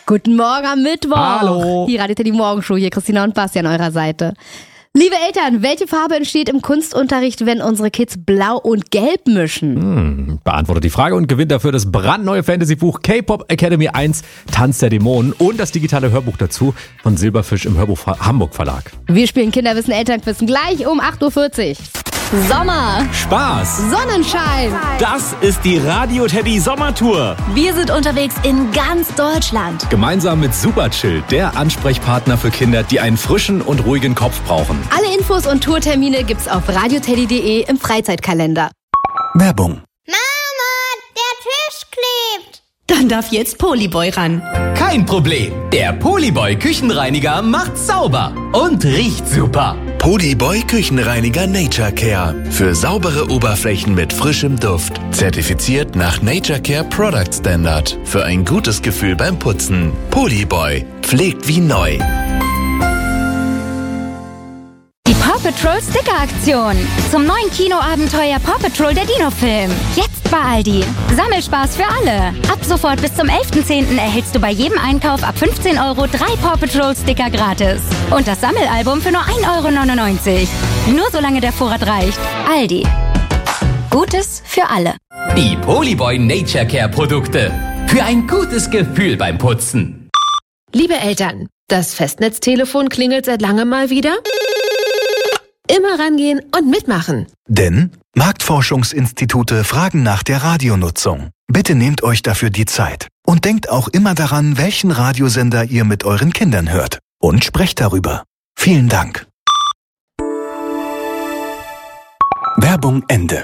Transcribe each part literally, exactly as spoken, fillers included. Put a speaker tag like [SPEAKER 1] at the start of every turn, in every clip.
[SPEAKER 1] Guten Morgen am Mittwoch.
[SPEAKER 2] Hallo.
[SPEAKER 1] Die Radio Teddy Morgenshow, hier Christina und Basti an eurer Seite. Liebe Eltern, welche Farbe entsteht im Kunstunterricht, wenn unsere Kids blau und gelb mischen?
[SPEAKER 2] Hm, beantwortet die Frage und gewinnt dafür das brandneue Fantasy-Buch K-Pop Academy eins, Tanz der Dämonen und das digitale Hörbuch dazu von Silberfisch im Hörbuch Hamburg Verlag.
[SPEAKER 1] Wir spielen Kinderwissen Elternquiz gleich um acht Uhr vierzig. Sommer,
[SPEAKER 2] Spaß,
[SPEAKER 1] Sonnenschein.
[SPEAKER 3] Das ist die Radio Teddy Sommertour.
[SPEAKER 4] Wir sind unterwegs in ganz Deutschland.
[SPEAKER 2] Gemeinsam mit Superchill, der Ansprechpartner für Kinder, die einen frischen und ruhigen Kopf brauchen.
[SPEAKER 1] Alle Infos und Tourtermine gibt's auf radioteddy punkt de im Freizeitkalender.
[SPEAKER 5] Werbung.
[SPEAKER 6] Mama, der Tisch klebt.
[SPEAKER 4] Dann darf jetzt Polyboy ran.
[SPEAKER 7] Kein Problem. Der Polyboy Küchenreiniger macht sauber und riecht super.
[SPEAKER 5] Polyboy Küchenreiniger Nature Care. Für saubere Oberflächen mit frischem Duft. Zertifiziert nach Nature Care Product Standard. Für ein gutes Gefühl beim Putzen. Polyboy. Pflegt wie neu.
[SPEAKER 8] Die Paw Patrol Sticker-Aktion. Zum neuen Kinoabenteuer Paw Patrol der Dino-Film. Jetzt bei Aldi. Sammelspaß für alle. Ab sofort bis zum elften zehnten erhältst du bei jedem Einkauf ab fünfzehn Euro drei Paw Patrol Sticker gratis. Und das Sammelalbum für nur ein Euro neunundneunzig. Nur solange der Vorrat reicht. Aldi. Gutes für alle.
[SPEAKER 7] Die Polyboy Nature Care Produkte. Für ein gutes Gefühl beim Putzen.
[SPEAKER 9] Liebe Eltern, das Festnetztelefon klingelt seit langem mal wieder. Immer rangehen und mitmachen.
[SPEAKER 5] Denn Marktforschungsinstitute fragen nach der Radionutzung. Bitte nehmt euch dafür die Zeit. Und denkt auch immer daran, welchen Radiosender ihr mit euren Kindern hört. Und sprecht darüber. Vielen Dank. Werbung Ende.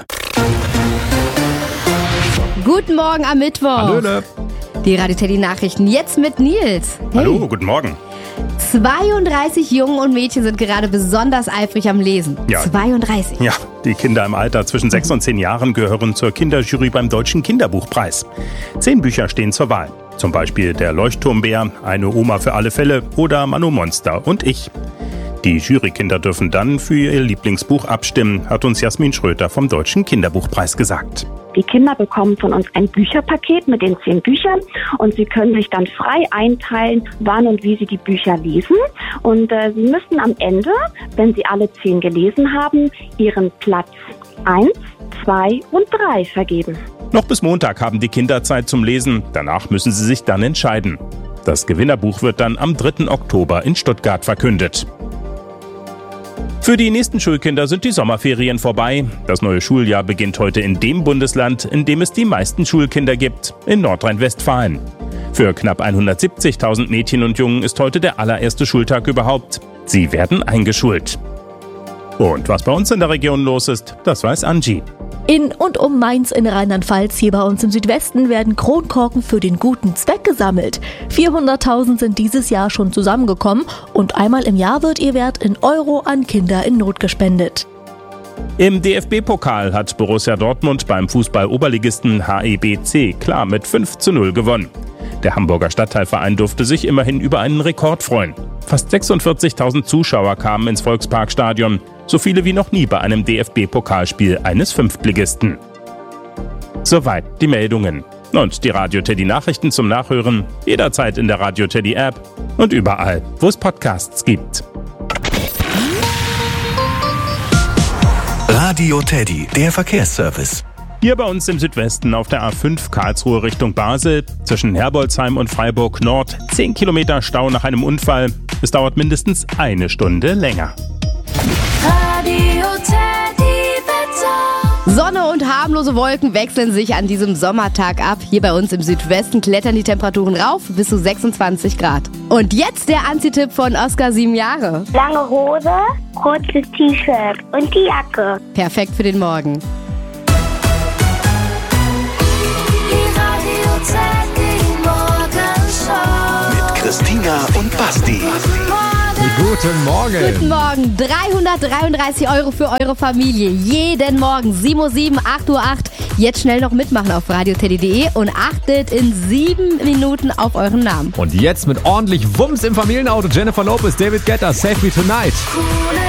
[SPEAKER 1] Guten Morgen am Mittwoch.
[SPEAKER 2] Hallöle.
[SPEAKER 1] Die Radio Teddy Nachrichten jetzt mit Nils. Hey.
[SPEAKER 3] Hallo, guten Morgen.
[SPEAKER 1] zweiunddreißig Jungen und Mädchen sind gerade besonders eifrig am Lesen.
[SPEAKER 3] Ja.
[SPEAKER 1] zweiunddreißig.
[SPEAKER 3] Ja, die Kinder im Alter zwischen sechs und zehn Jahren gehören zur Kinderjury beim Deutschen Kinderbuchpreis. Zehn Bücher stehen zur Wahl. Zum Beispiel Der Leuchtturmbär, Eine Oma für alle Fälle oder Manu Monster und ich. Die Jurykinder dürfen dann für ihr Lieblingsbuch abstimmen, hat uns Jasmin Schröter vom Deutschen Kinderbuchpreis gesagt.
[SPEAKER 10] Die Kinder bekommen von uns ein Bücherpaket mit den zehn Büchern und sie können sich dann frei einteilen, wann und wie sie die Bücher lesen. Und äh, sie müssen am Ende, wenn sie alle zehn gelesen haben, ihren Platz eins, zwei und drei vergeben.
[SPEAKER 3] Noch bis Montag haben die Kinder Zeit zum Lesen, danach müssen sie sich dann entscheiden. Das Gewinnerbuch wird dann am dritten Oktober in Stuttgart verkündet. Für die nächsten Schulkinder sind die Sommerferien vorbei. Das neue Schuljahr beginnt heute in dem Bundesland, in dem es die meisten Schulkinder gibt, in Nordrhein-Westfalen. Für knapp hundertsiebzigtausend Mädchen und Jungen ist heute der allererste Schultag überhaupt. Sie werden eingeschult. Und was bei uns in der Region los ist, das weiß Angie.
[SPEAKER 4] In und um Mainz in Rheinland-Pfalz, hier bei uns im Südwesten, werden Kronkorken für den guten Zweck gesammelt. vierhunderttausend sind dieses Jahr schon zusammengekommen und einmal im Jahr wird ihr Wert in Euro an Kinder in Not gespendet.
[SPEAKER 3] Im D F B-Pokal hat Borussia Dortmund beim Fußball-Oberligisten H E B C klar mit fünf zu null gewonnen. Der Hamburger Stadtteilverein durfte sich immerhin über einen Rekord freuen. Fast sechsundvierzigtausend Zuschauer kamen ins Volksparkstadion, so viele wie noch nie bei einem D F B-Pokalspiel eines Fünftligisten. Soweit die Meldungen. Und die Radio Teddy Nachrichten zum Nachhören jederzeit in der Radio Teddy App und überall, wo es Podcasts gibt.
[SPEAKER 5] Radio Teddy, der Verkehrsservice.
[SPEAKER 3] Hier bei uns im Südwesten auf der A fünf Karlsruhe Richtung Basel, zwischen Herbolzheim und Freiburg Nord, zehn Kilometer Stau nach einem Unfall. Es dauert mindestens eine Stunde länger.
[SPEAKER 8] Radio Teddy Wetter.
[SPEAKER 1] Sonne und harmlose Wolken wechseln sich an diesem Sommertag ab. Hier bei uns im Südwesten klettern die Temperaturen rauf bis zu sechsundzwanzig Grad. Und jetzt der Anzitipp von Oskar, sieben Jahre.
[SPEAKER 6] Lange Hose, kurzes T-Shirt und die Jacke.
[SPEAKER 1] Perfekt für den Morgen.
[SPEAKER 5] Mit Christina und Basti.
[SPEAKER 2] Guten Morgen.
[SPEAKER 1] Guten Morgen. dreihundertdreiunddreißig Euro für eure Familie. Jeden Morgen. sieben Uhr sieben, acht Uhr acht. Jetzt schnell noch mitmachen auf radioteddy punkt de und achtet in sieben Minuten auf euren Namen.
[SPEAKER 2] Und jetzt mit ordentlich Wumms im Familienauto Jennifer Lopez, David Guetta, Save Me Tonight.